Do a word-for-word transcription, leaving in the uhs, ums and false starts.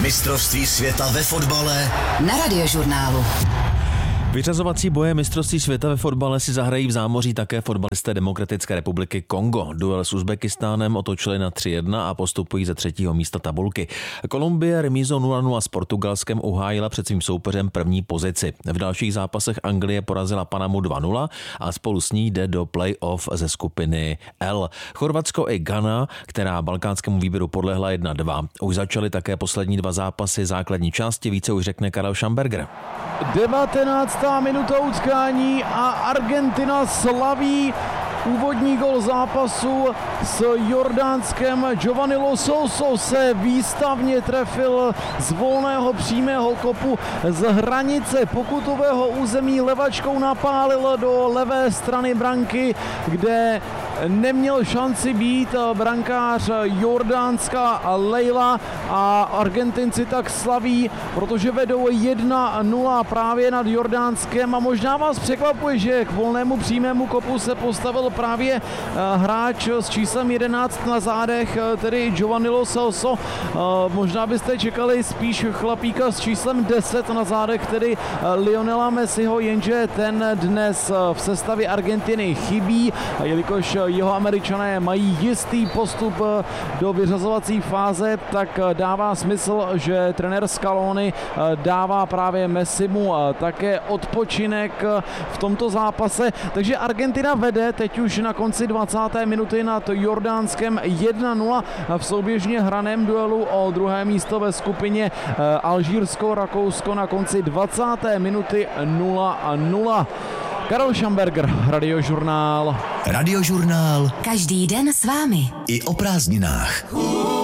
Mistrovství světa ve fotbale na Radiožurnálu. Vyřazovací boje mistrovství světa ve fotbale si zahrají v zámoří také fotbalisté Demokratické republiky Kongo. Duel s Uzbekistánem otočili na tři jedna a postupují ze třetího místa tabulky. Kolumbie remízou nula nula s Portugalskem uhájila před svým soupeřem první pozici. V dalších zápasech Anglie porazila Panamu dva nula a spolu s ní jde do play-off ze skupiny L. Chorvatsko i Ghana, která balkánskému výběru podlehla jedna dva. Už začaly také poslední dva zápasy základní části, více už řekne Karel Schamberger. devatenáctá minuta utkání a Argentina slaví úvodní gol zápasu s Jordánskem. Giovanni Lo Celso se výstavně trefil z volného přímého kopu z hranice pokutového území, levačkou napálil do levé strany branky, kde neměl šanci být brankář Jordánska Leila a Argentinci tak slaví, protože vedou jedna nula právě nad Jordánskem a možná vás překvapuje, že k volnému přímému kopu se postavil právě hráč s číslem jedenáct na zádech, tedy Giovanni Lo Celso. Možná byste čekali spíš chlapíka s číslem deset na zádech, tedy Lionela Messiho, jenže ten dnes v sestavě Argentiny chybí, jelikož jeho Američané mají jistý postup do vyřazovací fáze, tak dává smysl, že trenér Scaloni dává právě Messimu také odpočinek v tomto zápase. Takže Argentina vede teď už na konci dvacáté minuty nad Jordánskem jedna nula v souběžně hraném duelu o druhé místo ve skupině Alžírsko-Rakousko na konci dvacáté minuty nula nula. Karel Schamberger, Radiožurnál. Radiožurnál Každý den s vámi. i o prázdninách.